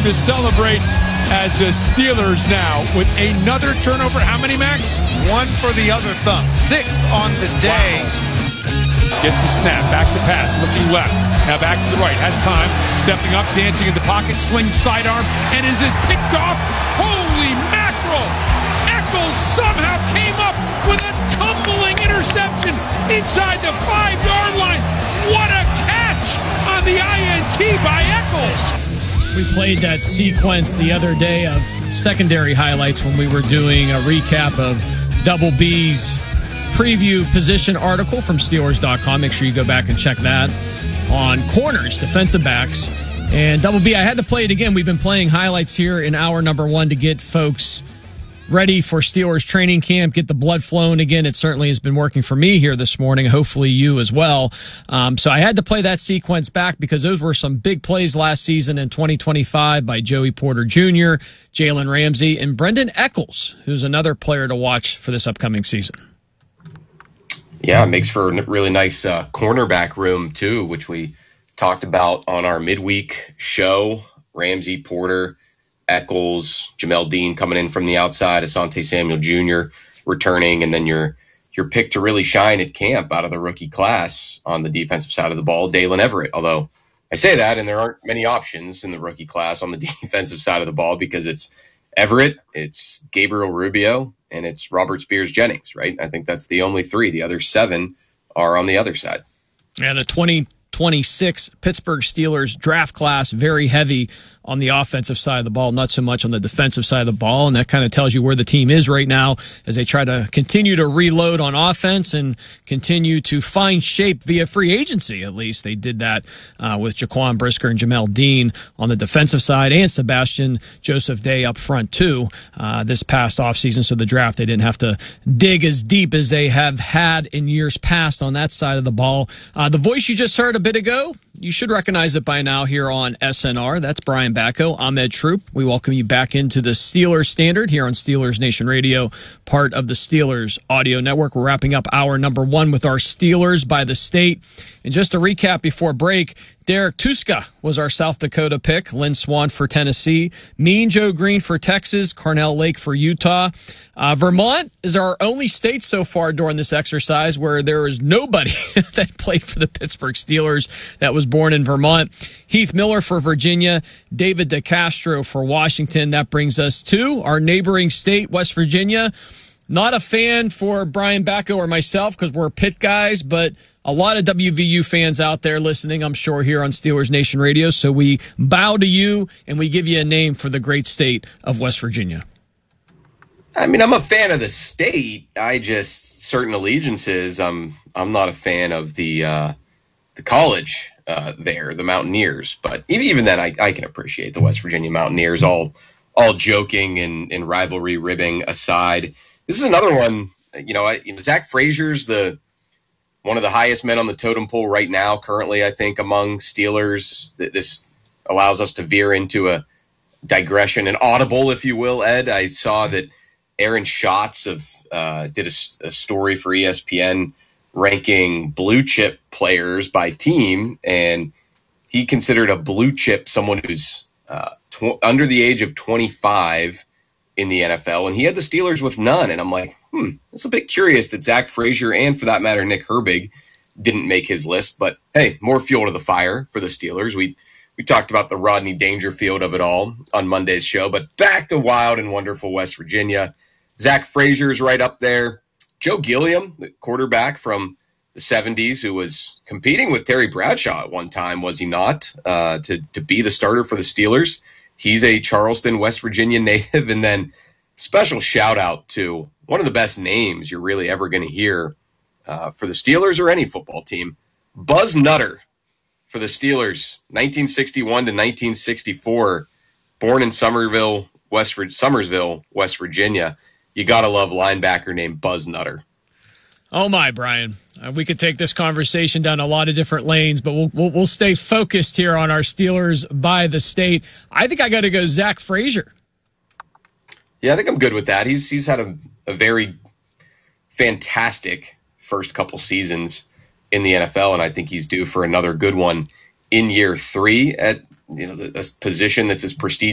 to celebrate as the Steelers now with another turnover. How many, Max? One for the other thumb. 6 on the day. Wow. Gets a snap, back to pass, looking left. Now back to the right, has time. Stepping up, dancing in the pocket, swing sidearm, and is it picked off? Holy mackerel! Eccles somehow came up with a tumbling interception inside the 5-yard line. What a catch on the INT by Eccles! We played that sequence the other day of secondary highlights when we were doing a recap of Double B's preview position article from Steelers.com. Make sure you go back and check that on corners, defensive backs. And Double B, I had to play it again. We've been playing highlights here in hour number 1 to get folks ready for Steelers training camp, get the blood flowing again. It certainly has been working for me here this morning, hopefully you as well. So I had to play that sequence back because those were some big plays last season in 2025 by Joey Porter Jr., Jalen Ramsey, and Brendan Eccles, who's another player to watch for this upcoming season. Yeah, it makes for a really nice cornerback room, too, which we talked about on our midweek show. Ramsey, Porter, Eccles, Jamel Dean coming in from the outside, Asante Samuel Jr. returning, and then your pick to really shine at camp out of the rookie class on the defensive side of the ball, Dalen Everett. Although I say that, and there aren't many options in the rookie class on the defensive side of the ball because it's Everett, it's Gabriel Rubio, and it's Robert Spears-Jennings, right? I think that's the only 3. The other 7 are on the other side. Yeah, the 2026 Pittsburgh Steelers draft class, very heavy on the offensive side of the ball, not so much on the defensive side of the ball. And that kind of tells you where the team is right now as they try to continue to reload on offense and continue to find shape via free agency. At least they did that with Jaquan Brisker and Jamel Dean on the defensive side and Sebastian Joseph Day up front too this past offseason. So the draft, they didn't have to dig as deep as they have had in years past on that side of the ball. The voice you just heard a bit ago, you should recognize it by now here on SNR. That's Brian Bacco, Ahmed Troop. We welcome you back into the Steelers Standard here on Steelers Nation Radio, part of the Steelers Audio Network. We're wrapping up hour number 1 with our Steelers by the state. And just to recap before break, Derek Tuska was our South Dakota pick, Lynn Swann for Tennessee, Mean Joe Green for Texas, Carnell Lake for Utah. Vermont is our only state so far during this exercise where there is nobody that played for the Pittsburgh Steelers that was born in Vermont. Heath Miller for Virginia, David DeCastro for Washington. That brings us to our neighboring state, West Virginia. Not a fan for Brian Bacco or myself because we're Pitt guys, but a lot of WVU fans out there listening, I'm sure, here on Steelers Nation Radio. So we bow to you and we give you a name for the great state of West Virginia. I mean, I'm a fan of the state. I just certain allegiances. I'm not a fan of the college there, the Mountaineers. But even then, I can appreciate the West Virginia Mountaineers. All joking and rivalry ribbing aside. This is another one, Zach Frazier's one of the highest men on the totem pole right now, currently, I think, among Steelers. This allows us to veer into a digression, an audible, if you will, Ed. I saw that Aaron Schatz did a story for ESPN ranking blue chip players by team, and he considered a blue chip someone who's under the age of 25 in the NFL, and he had the Steelers with none. And I'm like, it's a bit curious that Zach Frazier and, for that matter, Nick Herbig didn't make his list. But hey, more fuel to the fire for the Steelers. We talked about the Rodney Dangerfield of it all on Monday's show, but back to wild and wonderful West Virginia. Zach Frazier's right up there. Joe Gilliam, the quarterback from the 70s, who was competing with Terry Bradshaw at one time, was he not, to be the starter for the Steelers? He's a Charleston, West Virginia native. And then special shout out to one of the best names you're really ever going to hear for the Steelers or any football team, Buzz Nutter for the Steelers, 1961 to 1964, born in Summersville, West Virginia. You got to love linebacker named Buzz Nutter. Oh my, Brian. We could take this conversation down a lot of different lanes, but we'll stay focused here on our Steelers by the state. I think I got to go Zach Frazier. Yeah, I think I'm good with that. He's had a very fantastic first couple seasons in the NFL, and I think he's due for another good one in year 3 at a position that's as prestigious